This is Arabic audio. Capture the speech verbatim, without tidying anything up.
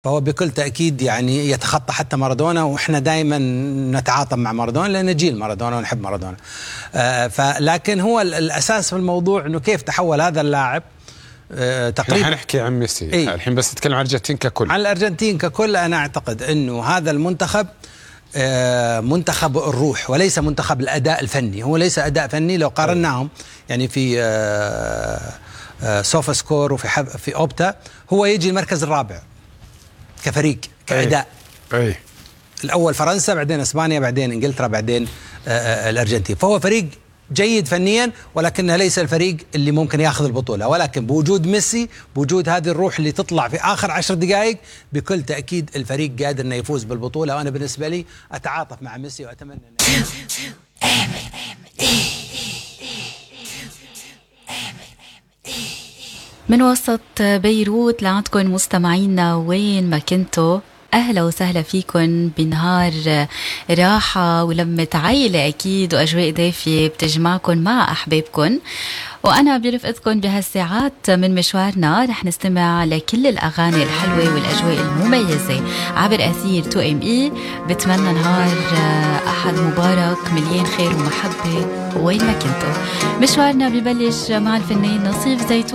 فهو بكل تأكيد يعني يتخطى حتى مارادونا، وإحنا دائما نتعاطف مع مارادونا لأن جيل مارادونا ونحب مارادونا. آه فلكن هو الأساس في الموضوع إنه كيف تحول هذا اللاعب آه تقريبا. احنا حنحكي عن ميسي إيه؟ الحين بس نتكلم عن الأرجنتين ككل. عن الأرجنتين ككل أنا أعتقد إنه هذا المنتخب آه منتخب الروح وليس منتخب الأداء الفني. هو ليس أداء فني لو قارناهم يعني في آه آه سوفا سكور وفي حب في أوبتا هو يجي المركز الرابع كفريق كأداء. أي. أي. الأول فرنسا، بعدين إسبانيا، بعدين إنجلترا، بعدين آآ الأرجنتين. فهو فريق جيد فنيا ولكنه ليس الفريق اللي ممكن ياخذ البطولة، ولكن بوجود ميسي، بوجود هذه الروح اللي تطلع في آخر عشر دقائق، بكل تأكيد الفريق قادر إنه يفوز بالبطولة. وأنا بالنسبة لي أتعاطف مع ميسي وأتمنى إنه من وسط بيروت لعندكم مستمعينا وين ما كنتوا، أهلا وسهلا فيكم بنهار راحة ولمة عيلة أكيد وأجواء دافية بتجمعكم مع أحبابكم. وأنا برفقتكم بهالساعات من مشوارنا رح نستمع لكل الأغاني الحلوة والأجواء المميزة عبر أثير تو إم إي. بتمنى نهار أحد مبارك مليان خير ومحبة وين ما كنتوا. مشوارنا ببلش مع الفنان نصيف زيتون.